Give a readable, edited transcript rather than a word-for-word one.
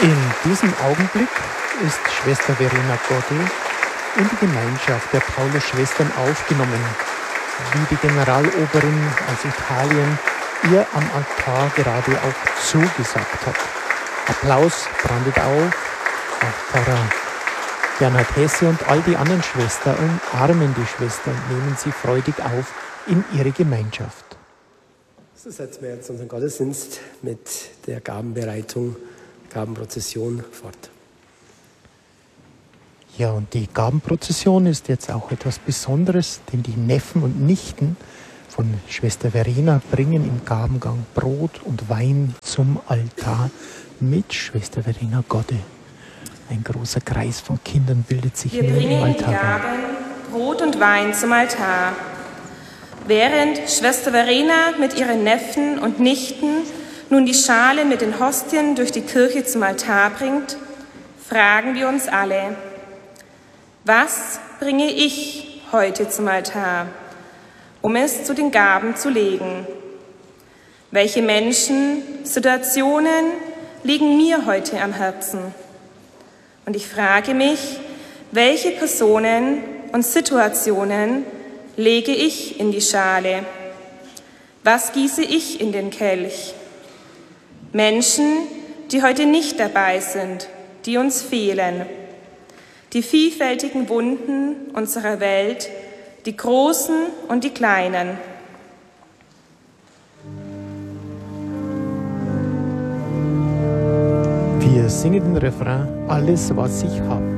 In diesem Augenblick ist Schwester Verena Godde in die Gemeinschaft der Paulus-Schwestern aufgenommen, wie die Generaloberin aus Italien ihr am Altar gerade auch zugesagt hat. Applaus brandet auf, auch Pfarrer Gernhard Hesse und all die anderen Schwestern umarmen die Schwester und nehmen sie freudig auf in ihre Gemeinschaft. So setzen wir jetzt unseren Gottesdienst mit der Gabenbereitung, Gabenprozession fort. Ja, und die Gabenprozession ist jetzt auch etwas Besonderes, denn die Neffen und Nichten von Schwester Verena bringen im Gabengang Brot und Wein zum Altar mit Schwester Verena Godde. Ein großer Kreis von Kindern bildet sich Wir nun im bringen die Altar. Gaben, Brot und Wein zum Altar. Während Schwester Verena mit ihren Neffen und Nichten nun die Schale mit den Hostien durch die Kirche zum Altar bringt, fragen wir uns alle: Was bringe ich heute zum Altar, um es zu den Gaben zu legen? Welche Menschen, Situationen liegen mir heute am Herzen? Und ich frage mich, welche Personen und Situationen lege ich in die Schale? Was gieße ich in den Kelch? Menschen, die heute nicht dabei sind, die uns fehlen. Die vielfältigen Wunden unserer Welt, die großen und die kleinen. Wir singen den Refrain: Alles, was ich hab.